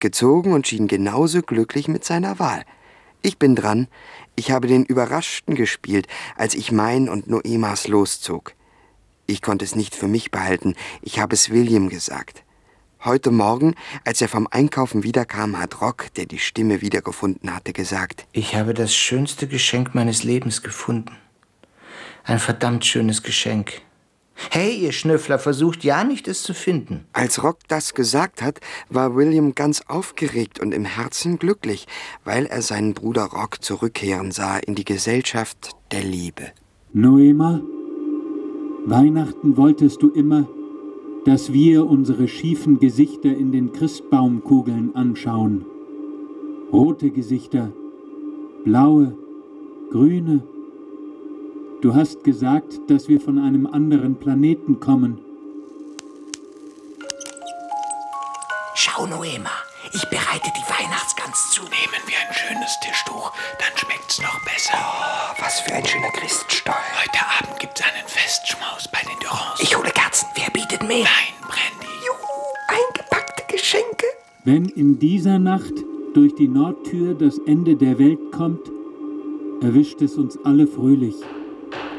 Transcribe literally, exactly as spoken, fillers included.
gezogen und schien genauso glücklich mit seiner Wahl. Ich bin dran. Ich habe den Überraschten gespielt, als ich mein und Noemas loszog. Ich konnte es nicht für mich behalten. Ich habe es William gesagt. Heute Morgen, als er vom Einkaufen wiederkam, hat Rock, der die Stimme wiedergefunden hatte, gesagt: Ich habe das schönste Geschenk meines Lebens gefunden. Ein verdammt schönes Geschenk. Hey, ihr Schnüffler, versucht ja nicht, es zu finden. Als Rock das gesagt hat, war William ganz aufgeregt und im Herzen glücklich, weil er seinen Bruder Rock zurückkehren sah in die Gesellschaft der Liebe. Noema, Weihnachten wolltest du immer, dass wir unsere schiefen Gesichter in den Christbaumkugeln anschauen. Rote Gesichter, blaue, grüne. Du hast gesagt, dass wir von einem anderen Planeten kommen. Schau, Noema, ich bereite die Weihnachtsgans zu. Nehmen wir ein schönes Tischtuch, dann schmeckt's noch besser. Oh, was für ein schöner Christstollen. Heute Abend gibt's einen Festschmaus bei den Durans. Ich hole Kerzen. Wer bietet mehr? Nein, Brandy. Juhu, eingepackte Geschenke. Wenn in dieser Nacht durch die Nordtür das Ende der Welt kommt, erwischt es uns alle fröhlich.